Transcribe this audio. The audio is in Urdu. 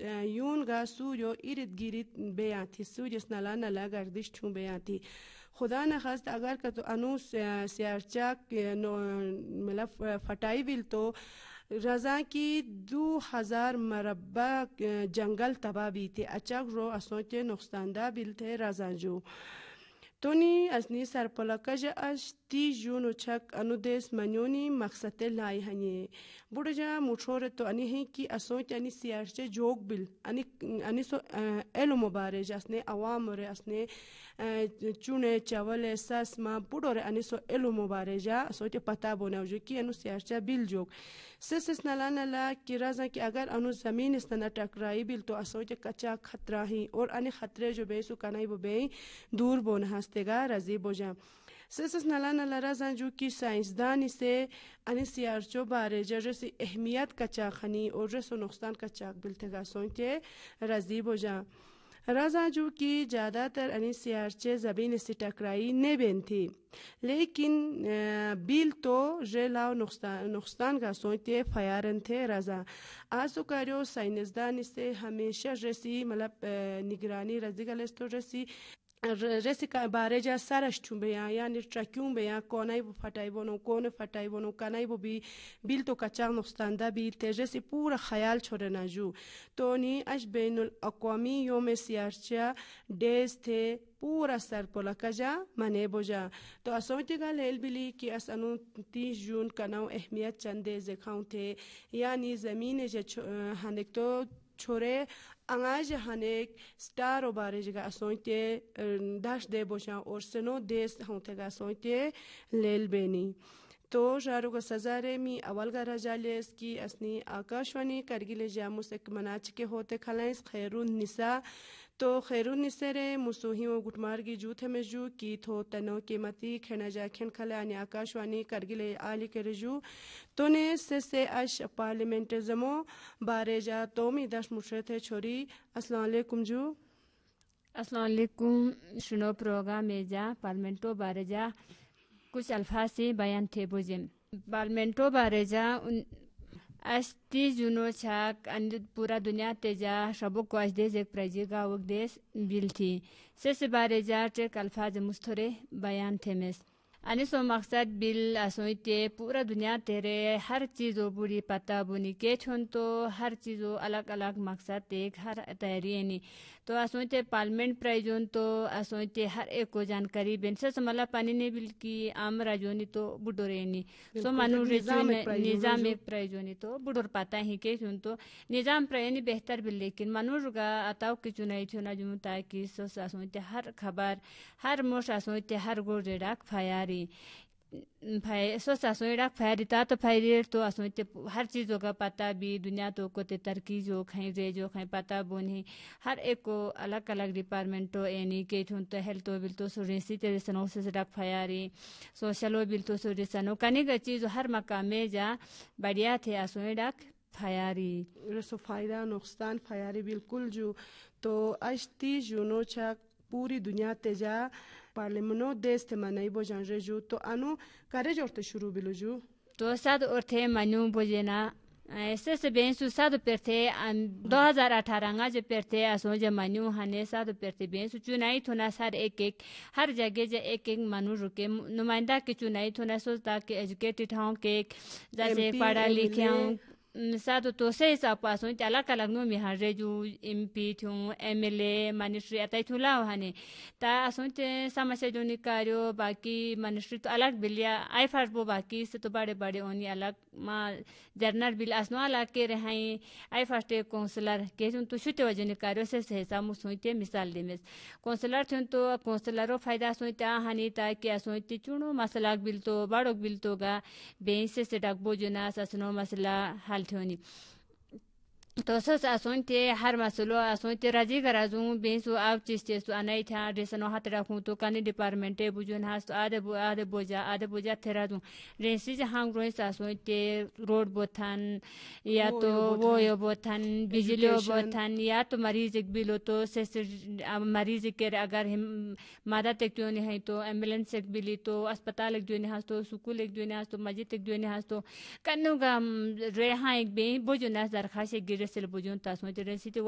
یون گا سویو ایرد گیرید بیانتی سویس نلا نلا گردش چون بیانتی خدا نخواست اگر که تو انو سیارچاک مطلب فٹائی بیل تو رضا کی 2000 مربع جنگل تباہ بھی تھے اچاک رو اسوچے نقصاندہ بیل تھے رضا جو تونی اسنی سرپلکج اش 30 جون چک انو دیس منیونی مقصد لائی ہنی بڑجا مٹھور تو انی ہیں کی اسوچ انی سیارچے جوگ بل انی سو ایلو مبارج اسنے عوام رے اسنے چونے چاول ساس ما بڑو رے انی سو ایلو مبارجا اسوچ پتہ بوناو جو کی انو سیارچا بل جوگ سس نلا نلا کی رازا کی اگر انو زمین استنا ٹکرائی بل تو اسوچ کچا خطرہ ہی اور انی خطرے جو بے سو کنائی بو بے دور بون ہستگا رزی بوجا سس نلا نلا رازا جو کی سائنسدانی سے انی سیارچو بارے جرسی اہمیت کچا خنی اور رسو نقصان کچا بلتگا سوچے رزی بوجا رازا جو کی زیادہ تر انی سیارچے زمین سے ٹکرائی نہیں بین تھی لیکن بیل تو ریلاو نقصان کا سوچتے فیارن تھے رازا آسو کریو سائنسدان سے ہمیشہ رسی مطلب نگرانی رزی گلستو رسی کا بارے جا سرش چون بیان یعنی ٹرکیون بیان کونای بو فٹائی بونو کون فٹائی بونو کنای بو بھی بیل تو کچا نقصان دا بیل تے رسی پورا خیال چھوڑے نجو تو نی اش بین الاقوامی یوم سیارچا ڈیز تھے پورا سر پولا کجا منے بوجا تو اسوچے گا لیل بلی کی اس انو 30 جون کناو اہمیت چندے زکھاؤں تھے یعنی زمین ہنک تو چھوڑے انگاج ہنیک سٹار و بارے جگہ سوچتے داش دے بوشاں اور سنو دیس ہوں تھے گا سوچتے لیل بینی تو شارو کا سزارے می اول گا رجالیس کی اسنی آکاشوانی کرگل جاموس ایک مناچ کے ہوتے کھلائیں خیرون نساء تو خیرون نساء رے مسوہی و گٹمارگی جوتھے میں جو کی تھو تنو قیمتی کھینا جا کھین کھلانی آکاشوانی کرگل آلی کے رجو تو نے سے اش پارلیمنٹ زمو بارے جا تومی داش مشرت چھوری السلام علیکم جو السلام علیکم شنو پروگرام میں جا پارلیمنٹو بارے جا کچھ الفاظ سے بیان تھے بوجھم پارلیمنٹو بارے جا اشتی جنو چھاک پورا دنیا تیجا شبو کو اش دیز ایک پریجی گا وق دیس بیل تھی سے بارے جا ٹیک الفاظ مستورے بیان تھے مس انیسو مقصد بیل اسوئتے پورا دنیا تیرے ہر چیزوں بوڑی پتہ بونی کے چھون تو ہر چیزوں الگ الگ مقصد ایک ہر تحرینی تو اسوئتے پارلیمنٹ پرائجون تو اسوئتے ہر ایک کو جانکاری بین سے سملا پانی نے بل کی عام راجونی تو بڈورینی سو منو نظام ایک پرائجونی تو بڈور پتہ ہی کے چھون تو نظام پرائنی بہتر بل لیکن منو رگا اتاو کی چنائی چھونا جموں تاکہ سو اسوئتے ہر خبر ہر موش اسوئتے ہر گو ریڈاک فیاری سو ساسوئی ڈاک فیری تا تو فیری تو اسوئتے ہر چیزوں کا پتہ بھی دنیا تو کو تے ترقی جو کھیں رے جو کھیں پتہ بونی ہر ایک کو الگ الگ ڈپارٹمنٹو اینی کے چھون تو ہیلتھ بل تو سو ریسی تے سنو سے ڈاک فیاری سوشلو بل تو سو ریسنو کنے کا چیز ہر مقام میں جا بڑھیا تھے اسوئی ڈاک فیاری رسو فائدہ نقصان فیاری بالکل جو تو اشتی جونو چاک پوری دنیا تیجا پارلیمنو دیس تے منائی بو جان جو تو انو کرے جورتے شروع بلو جو تو ساد اور تھے منو بوجینا ایسے سے بین سو ساد پر تھے 2018 گا جو پر تھے اسو جو منو ہنے ساد پر تھے بین سو چنائی تھونا سار ایک ہر جگہ جا ایک منو رکے نمائندہ کی چنائی تھونا سو تاکہ ایجوکیٹڈ ہوں کہ جیسے پڑھا لکھے ہوں ساتھ تو سے حساب پاس ہوئی الگ الگ نو می ہر جو M P تھوں M L A ministry اتائی تھوں لاو ہنے تا اسونتے سمسیا جو نکاریو باقی منسٹری تو الگ بلیا آئی فار بو باقی سے تو بڑے بڑے اونی الگ ما جرنل بل اسنو الگ کے رہیں آئی فارسٹ کونسلر کے تو شتے وجہ نکاریو سے حساب مسوئتے مثال دے مس کونسلر تھوں تو کونسلرو فائدہ سوئتے ہنی تاکہ اسوئتے چونو مسئلہ بل تو بڑو بل تو گا بین سے ڈاک بو جنا سسنو مسئلہ حل تھونی تو سس اسونتے ہر مسئلو اسونتے راجی گرازوں بینسو آو چیز چیزو انائی تھا ریسنو ہاتھ رکھوں تو کانی ڈپارٹمنٹے بجون ہاس تو آدھے بوجا تھرازوں ریسی جہاں گروئیں ساسونتے روڈ بوتھن یا تو وہ یو بوتھن بجلیو بوتھن یا تو مریض ایک بلو تو مریض کے اگر مادت ایک جو نہیں ہے تو ایمبولینس ایک بلی تو اسپتال ایک جو نہیں ہاس تو سکول ایک جو نہیں ہاس تو مسجد ایک جو نہیں ہاس تو کنو گا ریہاں ایک بین بوجون ہاس درخواست ایک گرے سل بجون تاسوئتے ریسی